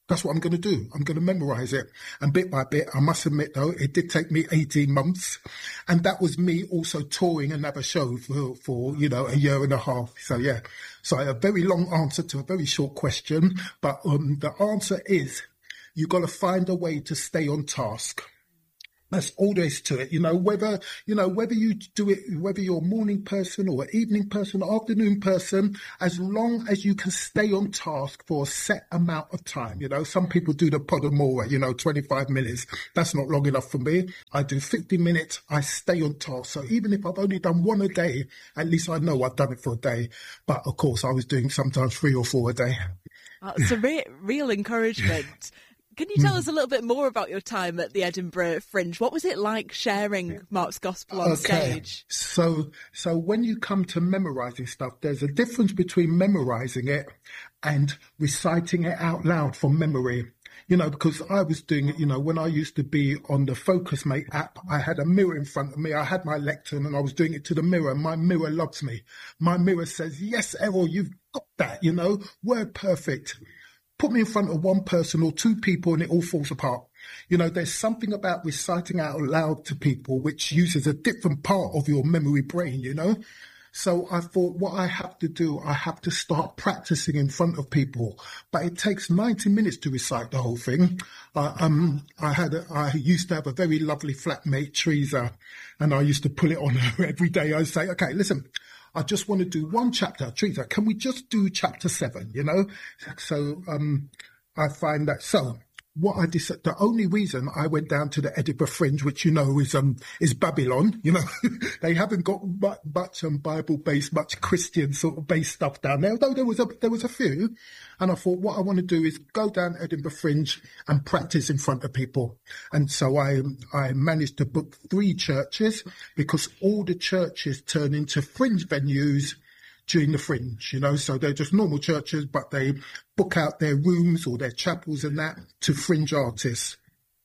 Speaker 13: That's what I'm going to do. I'm going to memorize it. And bit by bit, I must admit, though, it did take me eighteen months. And that was me also touring another show for, for, you know, a year and a half. So, yeah. So a very long answer to a very short question. But um, the answer is you got to find a way to stay on task. That's all there is to it. You know, whether, you know, whether you do it, whether you're a morning person or an evening person or afternoon person, as long as you can stay on task for a set amount of time. You know, some people do the Podemora, you know, twenty-five minutes. That's not long enough for me. I do fifty minutes. I stay on task. So even if I've only done one a day, at least I know I've done it for a day. But of course, I was doing sometimes three or four a day.
Speaker 12: Uh, it's a re- real encouragement. Can you tell us a little bit more about your time at the Edinburgh Fringe? What was it like sharing Mark's Gospel on
Speaker 13: okay.
Speaker 12: stage?
Speaker 13: So, so when you come to memorising stuff, there's a difference between memorising it and reciting it out loud from memory. You know, because I was doing it, you know, when I used to be on the Focusmate app, I had a mirror in front of me. I had my lectern and I was doing it to the mirror. And my mirror loves me. My mirror says, yes, Errol, you've got that, you know, word perfect. Put me in front of one person or two people and it all falls apart. You know, there's something about reciting out loud to people which uses a different part of your memory brain, you know. So I thought what I have to do, I have to start practicing in front of people. But it takes ninety minutes to recite the whole thing. Uh, um, I had, a, I used to have a very lovely flatmate, Teresa, and I used to pull it on her every day. I'd say, okay, listen, I just want to do one chapter. Teresa, can we just do chapter seven, you know? So um, I find that, so what I decided, the only reason I went down to the Edinburgh Fringe, which, you know, is um is Babylon, you know, they haven't got much, much um, Bible-based, much Christian sort of based stuff down there, although there was a, there was a few. And I thought what I want to do is go down Edinburgh Fringe and practice in front of people. And so I I managed to book three churches because all the churches turn into fringe venues during the Fringe, you know, so they're just normal churches, but they book out their rooms or their chapels and that to fringe artists.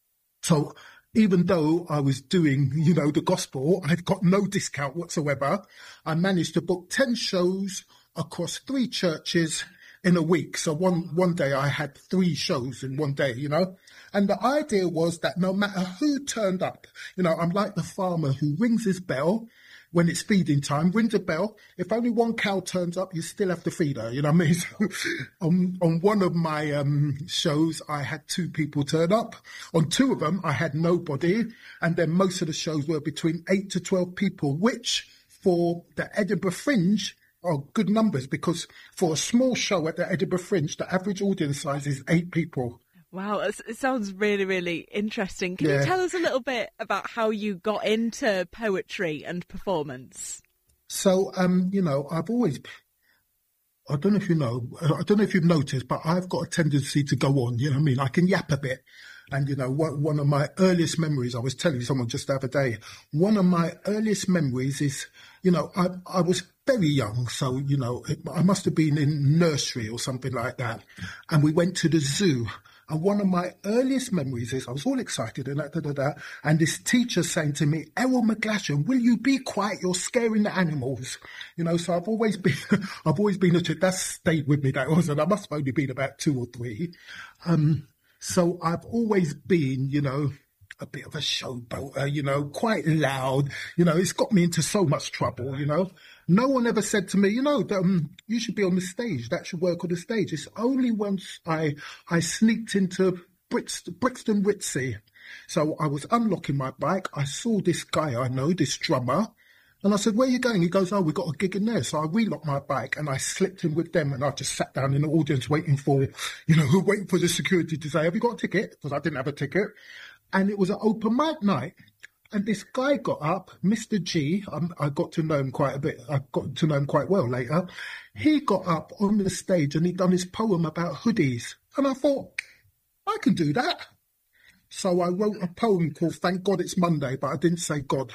Speaker 13: So even though I was doing, you know, the gospel, I've got no discount whatsoever. I managed to book ten shows across three churches in a week. So one, one day I had three shows in one day, you know, and the idea was that no matter who turned up, you know, I'm like the farmer who rings his bell when it's feeding time, rings a bell. If only one cow turns up, you still have to feed her, you know what I mean? So on, on one of my um, shows, I had two people turn up. On two of them, I had nobody. And then most of the shows were between eight to twelve people, which for the Edinburgh Fringe are good numbers because for a small show at the Edinburgh Fringe, the average audience size is eight people.
Speaker 12: Wow, it sounds really, really interesting. Can
Speaker 13: Yeah.
Speaker 12: you tell us a little bit about how you got into poetry and performance?
Speaker 13: So, um, you know, I've always, I don't know if you know, I don't know if you've noticed, but I've got a tendency to go on, you know what I mean? I can yap a bit. And, you know, one, one of my earliest memories, I was telling someone just the other day, one of my earliest memories is, you know, I, I was very young. So, you know, it, I must have been in nursery or something like that. And we went to the zoo. And one of my earliest memories is I was all excited and that, da, da, da, and this teacher saying to me, Errol McGlashan, will you be quiet? You're scaring the animals. You know, so I've always been, I've always been a child. That stayed with me. That was, and I must have only been about two or three. Um, so I've always been, you know, a bit of a showboater, you know, quite loud. You know, it's got me into so much trouble, you know. No one ever said to me, you know, um, you should be on the stage. That should work on the stage. It's only once I I sneaked into Brixton, Brixton Ritzy. So I was unlocking my bike. I saw this guy I know, this drummer. And I said, where are you going? He goes, oh, we've got a gig in there. So I relocked my bike and I slipped in with them and I just sat down in the audience waiting for, you know, waiting for the security to say, have you got a ticket? Because I didn't have a ticket. And it was an open mic night. And this guy got up, Mister G, um, I got to know him quite a bit, I got to know him quite well later. He got up on the stage and he'd done his poem about hoodies. And I thought, I can do that. So I wrote a poem called Thank God It's Monday, but I didn't say God.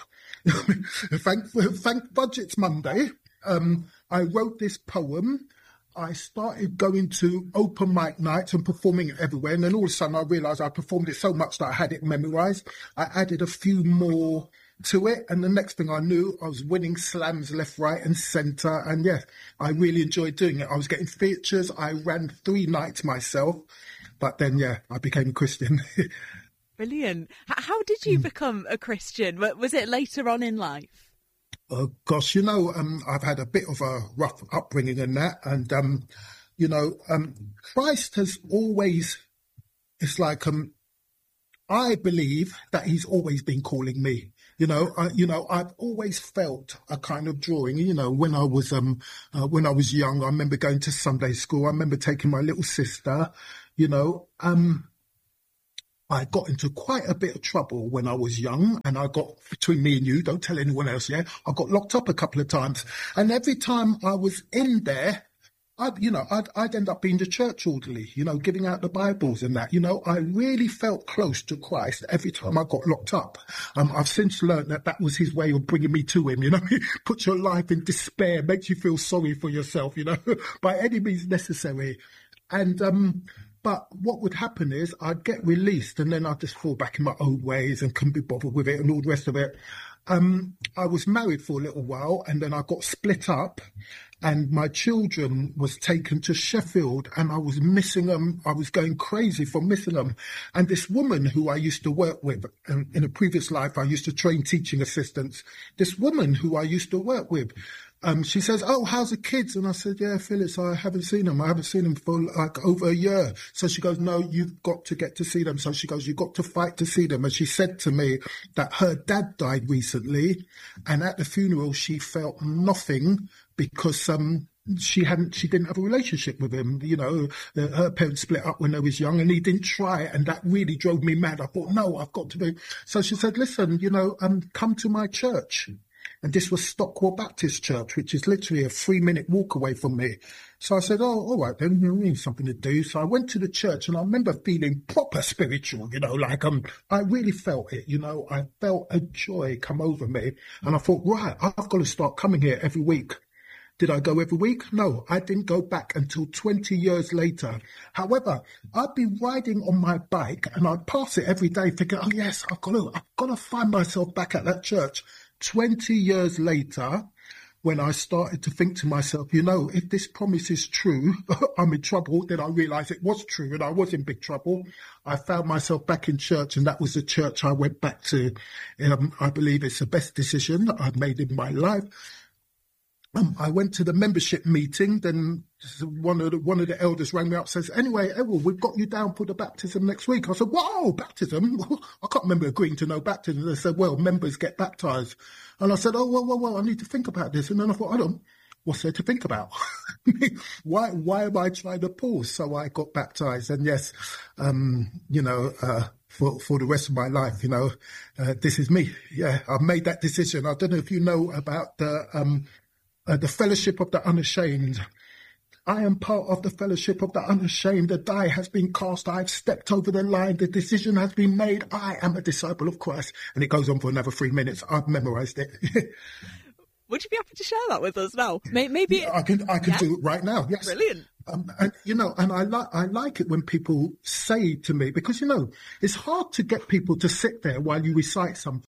Speaker 13: thank, thank God It's Monday. Um, I wrote this poem. I started going to open mic nights and performing it everywhere. And then all of a sudden I realised I performed it so much that I had it memorised. I added a few more to it. And the next thing I knew, I was winning slams left, right and centre. And yeah, I really enjoyed doing it. I was getting features. I ran three nights myself. but then, yeah, I became a Christian.
Speaker 12: Brilliant. How did you mm. become a Christian? Was it later on in life?
Speaker 13: Oh, gosh, you know, um, I've had a bit of a rough upbringing in that. And, um, you know, um, Christ has always, it's like, um, I believe that he's always been calling me. You know, I, you know, I've always felt a kind of drawing. You know, when I was um, uh, when I was young, I remember going to Sunday school. I remember taking my little sister. You know, um, I got into quite a bit of trouble when I was young, and I got, between me and you, don't tell anyone else. Yeah, I got locked up a couple of times, and every time I was in there, I'd, you know, I'd, I'd end up being the church orderly, you know, giving out the Bibles and that. You know, I really felt close to Christ every time I got locked up. Um, I've since learned that that was his way of bringing me to him, you know. Put your life in despair, makes you feel sorry for yourself, you know, by any means necessary. And, um, but what would happen is I'd get released and then I'd just fall back in my old ways and couldn't be bothered with it and all the rest of it. Um, I was married for a little while and then I got split up. And my children was taken to Sheffield and I was missing them. I was going crazy for missing them. And this woman who I used to work with, um, in a previous life, I used to train teaching assistants. This woman who I used to work with, um, she says, "Oh, how's the kids?" And I said, "Yeah, Phyllis, I haven't seen them. I haven't seen them for like over a year." So she goes, "No, you've got to get to see them." So she goes, "You've got to fight to see them." And she said to me that her dad died recently. And at the funeral, she felt nothing because um, she hadn't, she didn't have a relationship with him. You know, the, her parents split up when they was young and he didn't try. And that really drove me mad. I thought, no, I've got to be. So she said, "Listen, you know, um, come to my church." And this was Stockwell Baptist Church, which is literally a three minute walk away from me. So I said, "Oh, all right, then we need something to do." So I went to the church and I remember feeling proper spiritual, you know, like um, I really felt it, you know, I felt a joy come over me. And I thought, right, I've got to start coming here every week. Did I go every week? No, I didn't go back until twenty years later. However, I'd be riding on my bike and I'd pass it every day thinking, oh yes, I've got to, I've got to find myself back at that church. twenty years later, when I started to think to myself, you know, if this promise is true, I'm in trouble, then I realised it was true and I was in big trouble. I found myself back in church and that was the church I went back to. Um, I believe it's the best decision that I've made in my life. Um, I went to the membership meeting, then one of the, one of the elders rang me up and says, "Anyway, Errol, we've got you down for the baptism next week." I said, "Whoa, baptism? I can't remember agreeing to no baptism." They said, "Well, members get baptised." And I said, "Oh, well, well, well, I need to think about this." And then I thought, I don't, what's there to think about? why why am I trying to pause? So I got baptised. And yes, um, you know, uh, for, for the rest of my life, you know, uh, this is me. Yeah, I've made that decision. I don't know if you know about the... Um, Uh, the Fellowship of the Unashamed. I am part of the Fellowship of the Unashamed. The die has been cast. I've stepped over the line. The decision has been made. I am a disciple of Christ. And it goes on for another three minutes. I've memorised it.
Speaker 12: Would you be happy to share that with us now? Maybe
Speaker 13: yeah, I can. I can yeah? do it right now. Yes,
Speaker 12: brilliant.
Speaker 13: Um, and you know, and I like. I like it when people say to me, because you know, it's hard to get people to sit there while you recite something.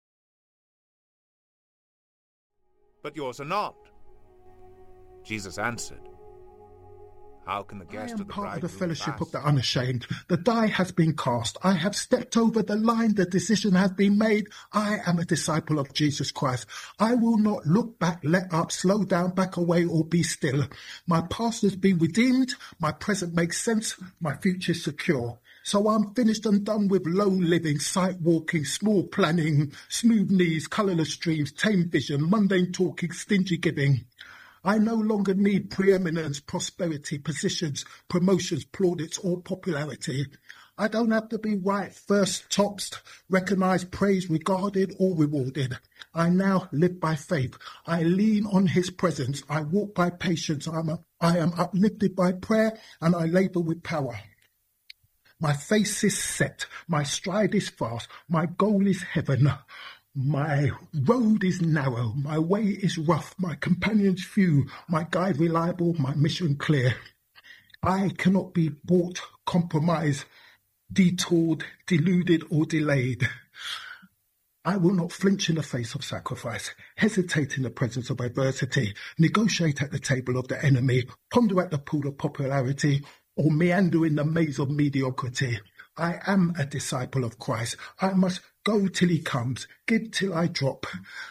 Speaker 14: But yours are not. Jesus answered, "How can the guest
Speaker 13: of
Speaker 14: the
Speaker 13: bridegroom I am part of the Fellowship
Speaker 14: fast?
Speaker 13: of the Unashamed. The die has been cast. I have stepped over the line. The decision has been made. I am a disciple of Jesus Christ. I will not look back, let up, slow down, back away, or be still. My past has been redeemed. My present makes sense. My future is secure. So I'm finished and done with low living, sight walking, small planning, smooth knees, colourless dreams, tame vision, mundane talking, stingy giving. I no longer need preeminence, prosperity, positions, promotions, plaudits or popularity. I don't have to be right, first, tops, recognised, praised, regarded or rewarded. I now live by faith. I lean on his presence. I walk by patience. I'm a, I am uplifted by prayer and I labour with power. My face is set, my stride is fast, my goal is heaven. My road is narrow, my way is rough, my companions few, my guide reliable, my mission clear. I cannot be bought, compromised, detoured, deluded or delayed. I will not flinch in the face of sacrifice, hesitate in the presence of adversity, negotiate at the table of the enemy, ponder at the pool of popularity, or meander in the maze of mediocrity. I am a disciple of Christ. I must go till he comes, give till I drop,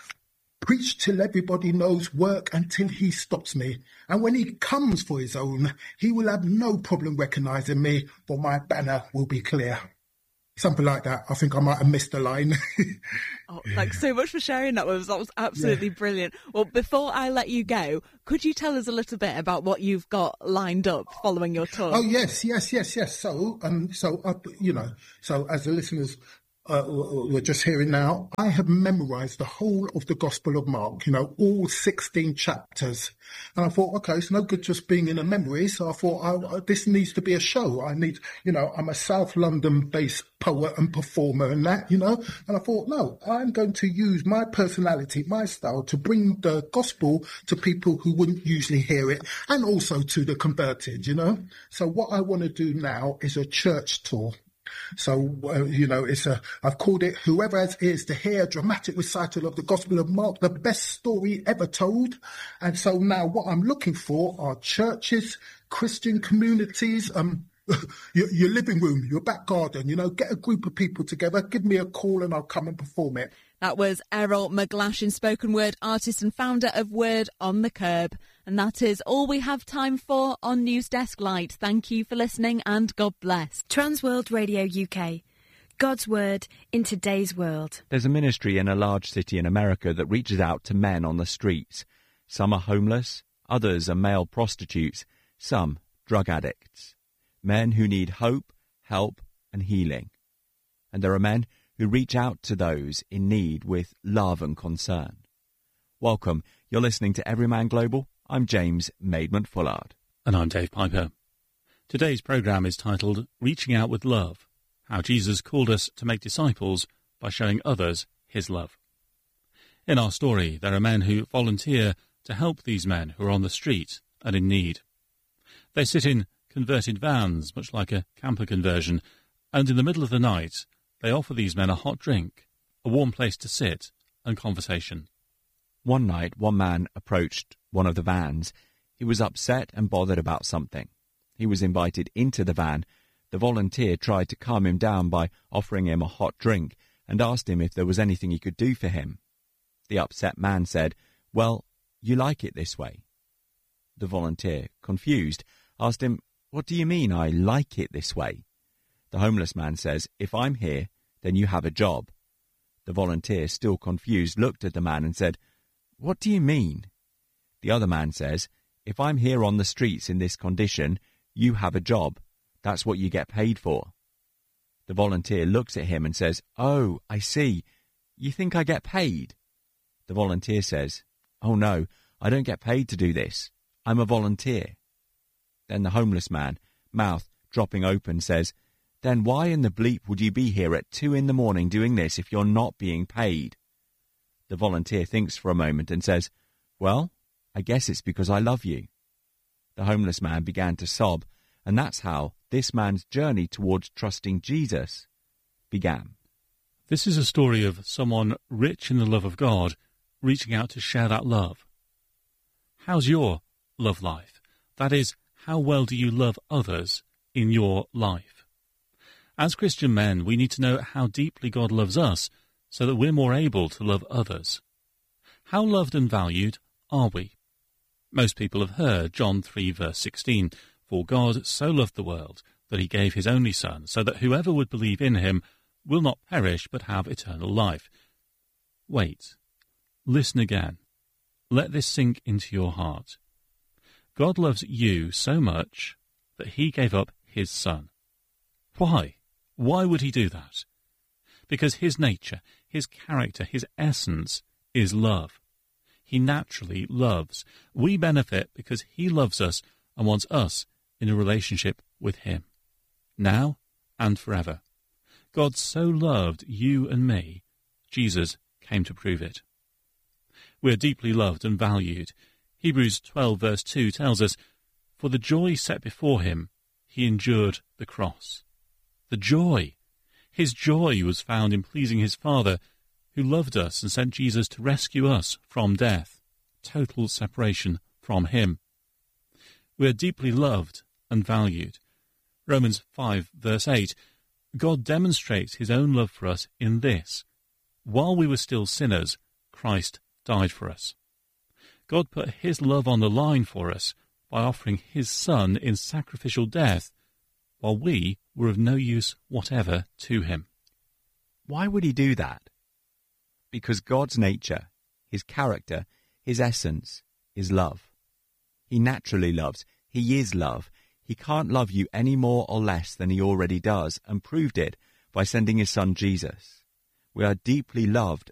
Speaker 13: preach till everybody knows, work until he stops me. And when he comes for his own, he will have no problem recognising me, for my banner will be clear. Something like that. I think I might have missed the line.
Speaker 12: Oh, thanks so much for sharing that with us. That was absolutely yeah. brilliant. Well, before I let you go, could you tell us a little bit about what you've got lined up following your tour?
Speaker 13: Oh, yes, yes, yes, yes. So, um, so uh, you know, so as the listeners uh, we're just hearing now, I have memorised the whole of the Gospel of Mark, you know, all sixteen chapters. And I thought, OK, it's no good just being in a memory. So I thought, oh, this needs to be a show. I need, you know, I'm a South London-based poet and performer and that, you know. And I thought, no, I'm going to use my personality, my style, to bring the gospel to people who wouldn't usually hear it, and also to the converted, you know. So what I want to do now is a church tour. So, uh, you know, it's a, I've called it Whoever Has Ears to Hear, dramatic recital of the Gospel of Mark, the best story ever told. And so now what I'm looking for are churches, Christian communities, um, your, your living room, your back garden, you know, get a group of people together, give me a call and I'll come and perform it.
Speaker 12: That was Errol McGlashan, spoken word artist and founder of Word on the Curb. And that is all we have time for on News Desk Light. Thank you for listening and God bless.
Speaker 4: Transworld Radio U K. God's Word in today's world.
Speaker 2: There's a ministry in a large city in America that reaches out to men on the streets. Some are homeless, others are male prostitutes, some drug addicts. Men who need hope, help and healing. And there are men who reach out to those in need with love and concern. Welcome. You're listening to Everyman Global. I'm James Maidment-Fullard.
Speaker 8: And I'm Dave Piper. Today's programme is titled Reaching Out with Love, how Jesus called us to make disciples by showing others his love. In our story, there are men who volunteer to help these men who are on the street and in need. They sit in converted vans, much like a camper conversion, and in the middle of the night, they offer these men a hot drink, a warm place to sit, and conversation.
Speaker 2: One night, one man approached one of the vans. He was upset and bothered about something. He was invited into the van. The volunteer tried to calm him down by offering him a hot drink and asked him if there was anything he could do for him. The upset man said, "Well, you like it this way." The volunteer, confused, asked him, "What do you mean I like it this way?" The homeless man says, "If I'm here, then you have a job." The volunteer, still confused, looked at the man and said, "What do you mean?" The other man says, "If I'm here on the streets in this condition, you have a job. That's what you get paid for." The volunteer looks at him and says, "Oh, I see. You think I get paid?" The volunteer says, "Oh no, I don't get paid to do this. I'm a volunteer." Then the homeless man, mouth dropping open, says, "Then why in the bleep would you be here at two in the morning doing this if you're not being paid?" The volunteer thinks for a moment and says, "Well, I guess it's because I love you." The homeless man began to sob, and that's how this man's journey towards trusting Jesus began.
Speaker 8: This is a story of someone rich in the love of God reaching out to share that love. How's your love life? That is, how well do you love others in your life? As Christian men, we need to know how deeply God loves us so that we're more able to love others. How loved and valued are we? Most people have heard John three verse sixteen, "For God so loved the world that he gave his only Son, so that whoever would believe in him will not perish but have eternal life." Wait. Listen again. Let this sink into your heart. God loves you so much that he gave up his Son. Why? Why would he do that? Because his nature, his character, his essence is love. He naturally loves. We benefit because he loves us and wants us in a relationship with him, now and forever. God so loved you and me, Jesus came to prove it. We are deeply loved and valued. Hebrews twelve verse two tells us, "For the joy set before him, he endured the cross." The joy. His joy was found in pleasing his Father, who loved us and sent Jesus to rescue us from death, total separation from him. We are deeply loved and valued. Romans five, verse eight, God demonstrates his own love for us in this: while we were still sinners, Christ died for us. God put his love on the line for us by offering his Son in sacrificial death, while we were of no use whatever to him.
Speaker 2: Why would he do that? Because God's nature, his character, his essence is love. He naturally loves. He is love. He can't love you any more or less than he already does, and proved it by sending his Son Jesus. We are deeply loved